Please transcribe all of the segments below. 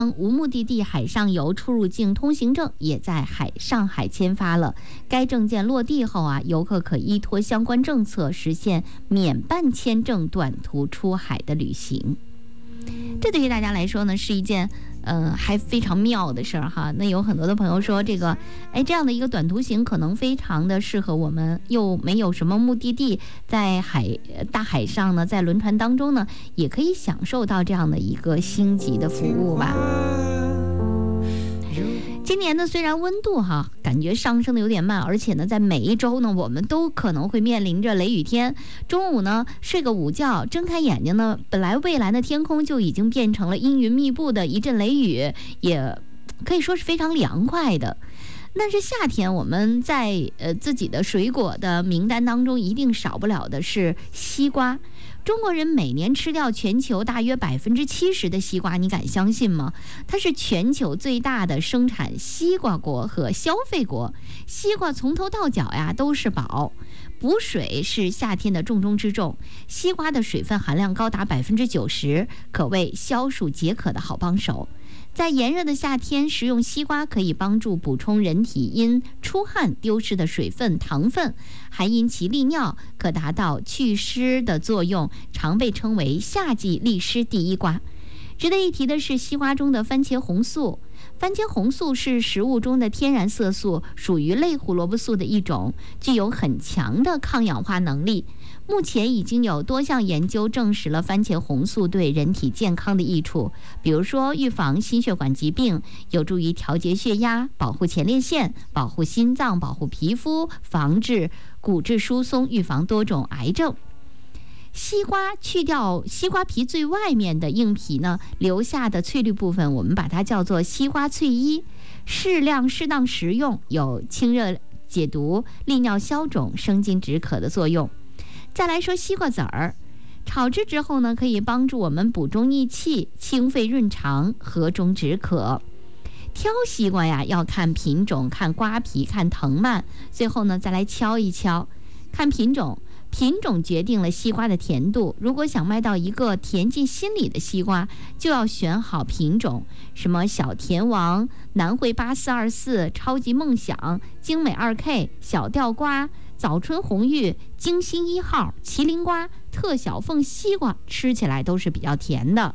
无目的地海上游出入境通行证也在上海签发了。该证件落地后啊，游客可依托相关政策实现免办签证短途出海的旅行。这对于大家来说呢，是一件还非常妙的事儿哈。那有很多的朋友说，这样的一个短途行可能非常的适合我们，又没有什么目的地，在大海上呢，在轮船当中呢，也可以享受到这样的一个星级的服务吧。今年呢，虽然温度感觉上升的有点慢，而且呢，在每一周呢，我们都可能会面临着雷雨天。中午呢，睡个午觉，睁开眼睛呢，本来蔚蓝的天空就已经变成了阴云密布的一阵雷雨，也可以说是非常凉快的。但是夏天我们在自己的水果的名单当中一定少不了的是西瓜。中国人每年吃掉全球大约70%的西瓜，你敢相信吗？它是全球最大的生产西瓜国和消费国。西瓜从头到脚呀都是宝，补水是夏天的重中之重。西瓜的水分含量高达90%，可谓消暑解渴的好帮手。在炎热的夏天，食用西瓜可以帮助补充人体因出汗丢失的水分、糖分，还因其利尿，可达到祛湿的作用，常被称为夏季利湿第一瓜。值得一提的是，西瓜中的番茄红素。番茄红素是食物中的天然色素，属于类胡萝卜素的一种，具有很强的抗氧化能力。目前已经有多项研究证实了番茄红素对人体健康的益处，比如说预防心血管疾病，有助于调节血压，保护前列腺，保护心脏，保护皮肤，防治骨质疏松，预防多种癌症。西瓜去掉西瓜皮最外面的硬皮呢，留下的翠绿部分，我们把它叫做西瓜翠衣。适当食用，有清热解毒、利尿消肿、生津止渴的作用。再来说西瓜籽儿，炒制之后呢，可以帮助我们补中益气、清肺润肠、和中止渴。挑西瓜呀，要看品种、看瓜皮、看藤蔓，最后呢再来敲一敲，看品种。品种决定了西瓜的甜度，如果想卖到一个甜进心里的西瓜，就要选好品种，什么小甜王、南汇8424、超级梦想、精美2K、小吊瓜、早春红玉、精心1号、麒麟瓜、特小凤西瓜，吃起来都是比较甜的。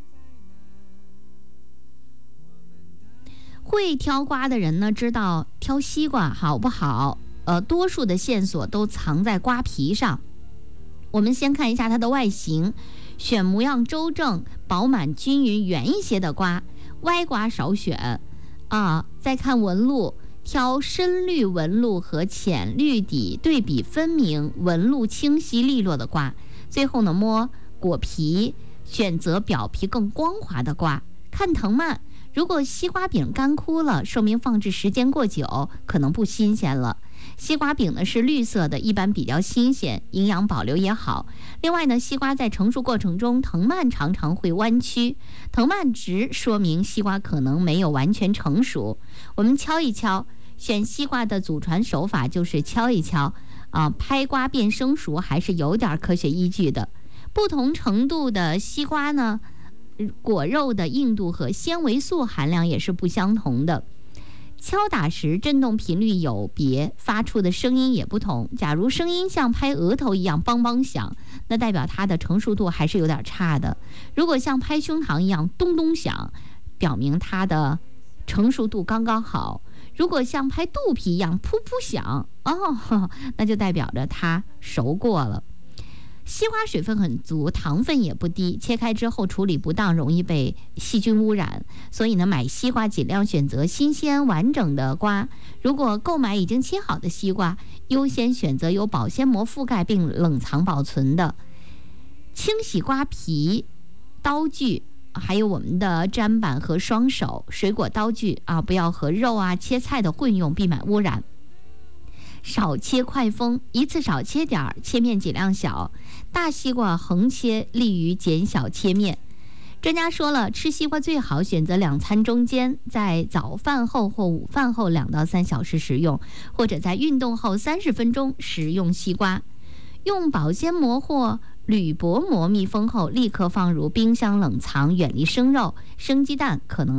会挑瓜的人呢，知道挑西瓜好不好，多数的线索都藏在瓜皮上。我们先看一下它的外形，选模样周正、饱满均匀、圆一些的瓜，歪瓜少选啊。再看纹路，挑深绿纹路和浅绿底对比分明、纹路清晰利落的瓜。最后呢，摸果皮，选择表皮更光滑的瓜。看藤蔓，如果西瓜饼干枯了，说明放置时间过久，可能不新鲜了。西瓜饼呢是绿色的，一般比较新鲜，营养保留也好。另外呢，西瓜在成熟过程中，藤蔓常常会弯曲，藤蔓直说明西瓜可能没有完全成熟。我们敲一敲，选西瓜的祖传手法就是敲一敲拍瓜变生熟，还是有点科学依据的。不同程度的西瓜呢，果肉的硬度和纤维素含量也是不相同的。敲打时振动频率有别，发出的声音也不同。假如声音像拍额头一样梆梆响，那代表它的成熟度还是有点差的。如果像拍胸膛一样咚咚响，表明它的成熟度刚刚好。如果像拍肚皮一样噗噗响，那就代表着它熟过了。西瓜水分很足，糖分也不低，切开之后处理不当容易被细菌污染，所以呢，买西瓜尽量选择新鲜完整的瓜。如果购买已经切好的西瓜，优先选择有保鲜膜覆盖并冷藏保存的。清洗瓜皮、刀具，还有我们的砧板和双手、水果刀具不要和肉切菜的混用，避免污染。少切快锋，一次少切点儿，切面尽量小。大西瓜横切利于减小切面。专家说了，吃西瓜最好选择2餐中间，在早饭后或午饭后2到3小时食用，或者在运动后30分钟食用西瓜。用保鲜膜或铝箔膜密封后立刻放入冰箱冷藏，远离生肉、生鸡蛋可能